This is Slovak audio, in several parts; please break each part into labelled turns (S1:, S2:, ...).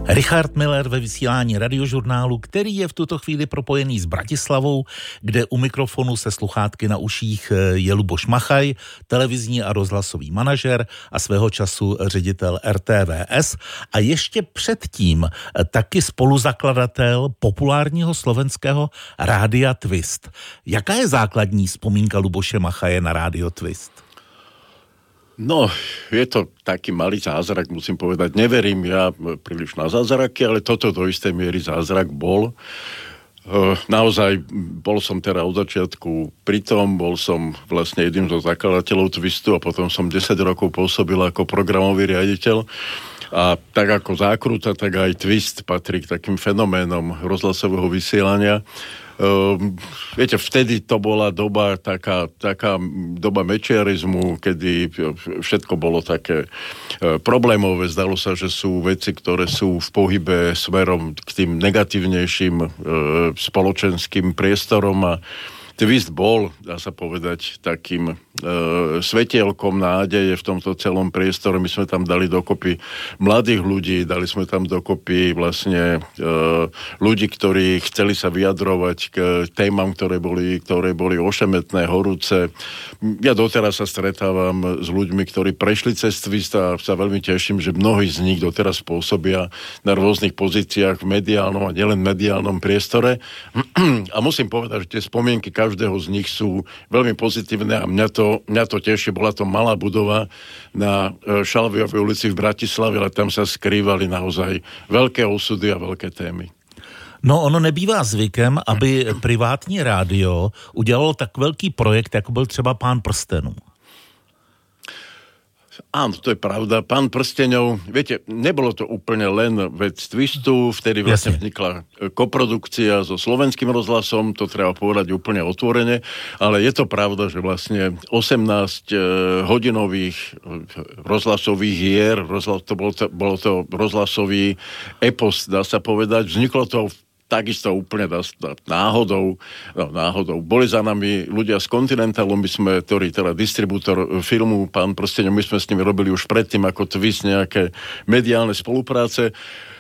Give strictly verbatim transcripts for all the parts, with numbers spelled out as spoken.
S1: Richard Miller ve vysílání Radiožurnálu, který je v tuto chvíli propojený s Bratislavou, kde u mikrofonu se sluchátky na uších je Luboš Machaj, televizní a rozhlasový manažer a svého času ředitel er té vé es a ještě předtím taky spoluzakladatel populárního slovenského Rádia Twist. Jaká je základní vzpomínka Luboše Machaje na Rádio Twist?
S2: No, je to taký malý zázrak, musím povedať. Neverím ja príliš na zázraky, ale toto do istej miery zázrak bol. Naozaj, bol som teda od začiatku pritom, bol som vlastne jedným zo zakladateľov Twistu a potom som desať rokov pôsobil ako programový riaditeľ. A tak ako Zákruta, tak aj Twist patrí k takým fenoménom rozhlasového vysielania. Uh, viete, vtedy to bola doba taká, taká doba mečiarizmu, kedy všetko bolo také uh, problémové. Zdalo sa, že sú veci, ktoré sú v pohybe smerom k tým negatívnejším uh, spoločenským priestorom a Twist bol, dá sa povedať, takým e, svetielkom nádeje v tomto celom priestore. My sme tam dali dokopy mladých ľudí, dali sme tam dokopy vlastne e, ľudí, ktorí chceli sa vyjadrovať k témam, ktoré boli, ktoré boli ošemetné, horúce. Ja doteraz sa stretávam s ľuďmi, ktorí prešli cez Twist a sa veľmi teším, že mnohí z nich doteraz pôsobia na rôznych pozíciách v mediálnom a nielen mediálnom priestore. A musím povedať, že tie spomienky každého z nich sú veľmi pozitívne a mňa to, mňa to teší. Bola to malá budova na Šalviovej ulici v Bratislave, ale tam sa skrývali naozaj veľké osudy a veľké témy.
S1: No ono nebývá zvykem, aby privátní rádio udělalo tak velký projekt, jako byl třeba Pán prstenů.
S2: Áno, to je pravda. Pán prsteňov, viete, nebolo to úplne len vec Twistu, vtedy vlastne vznikla koprodukcia so Slovenským rozhlasom, to treba povedať úplne otvorene, ale je to pravda, že vlastne osemnásť hodinových rozhlasových hier, rozhlas, to bolo to, bolo to rozhlasový epos, dá sa povedať, vzniklo to takisto úplne náhodou, no, náhodou. Boli za nami ľudia z Continentalu, my sme, ktorý teda distribútor filmu Pán prsteňov, my sme s nimi robili už predtým ako Twist nejaké mediálne spolupráce.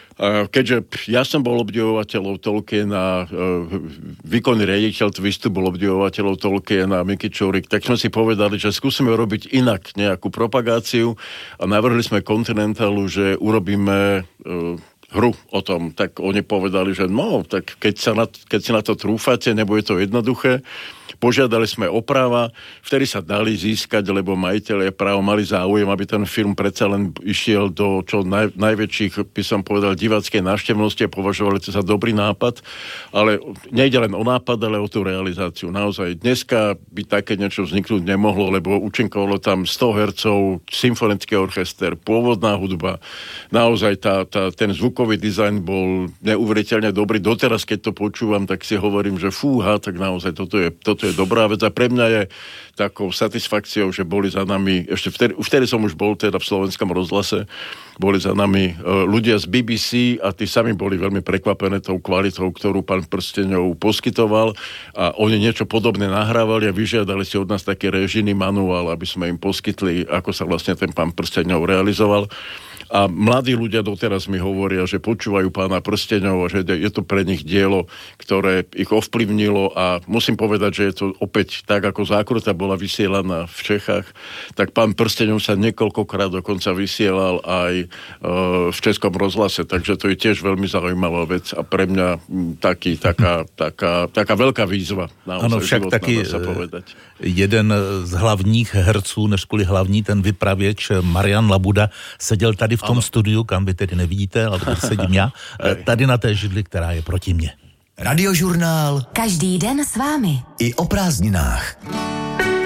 S2: Keďže ja som bol obdivovateľov Tolkiena, výkonný riaditeľ Twistu bol obdivovateľov Tolkiena, Miky Čurik, tak sme si povedali, že skúsime robiť inak nejakú propagáciu a navrhli sme Continentalu, že urobíme hru o tom, tak oni povedali, že no, tak keď, sa na, keď si na to trúfate, nebude to jednoduché. Požiadali sme o práva, vtedy sa dali získať, lebo majiteľe práv mali záujem, aby ten film predsa len išiel do čo naj, najväčších, by som povedal, diváckej návštevnosti a považovali to za dobrý nápad, ale nejde len o nápad, ale o tú realizáciu. Naozaj, dneska by také niečo vzniknúť nemohlo, lebo účinkovalo tam sto hercov, symfonický orchester, pôvodná hudba, naozaj tá, tá, ten zvukový dizajn bol neuveriteľne dobrý. Doteraz, keď to počúvam, tak si hovorím, že fúha, tak naozaj toto je, toto je dobrá vec a pre mňa je takou satisfakciou, že boli za nami, ešte vtedy, vtedy som už bol teda v Slovenskom rozhlase, boli za nami uh, ľudia z bé bé cé a tí sami boli veľmi prekvapené tou kvalitou, ktorú Pán prsteňov poskytoval a oni niečo podobné nahrávali a vyžiadali si od nás taký režijný manuál, aby sme im poskytli, ako sa vlastne ten Pán prsteňov realizoval. A mladí ľudia doteraz mi hovoria, že počúvajú Pána prsteňov a že je to pre nich dielo, ktoré ich ovplyvnilo a musím povedať, že je to opäť tak, ako Zákruta bola vysielaná v Čechách, tak Pán prsteňov sa niekoľkokrát dokonca vysielal aj e, v Českom rozhlase, takže to je tiež veľmi zaujímavá vec a pre mňa taký, taká, taká, taká veľká výzva.
S1: Ano, však taky
S2: sa povedať.
S1: Jeden z hlavních herců, než kvůli hlavní, ten vypravěč Marian Labuda, seděl tady v tom ano. studiu, kam vy tedy nevidíte, ale tady sedím já, tady na té židli, která je proti mně.
S3: Radiožurnál.
S4: Každý den s vámi.
S3: I o prázdninách.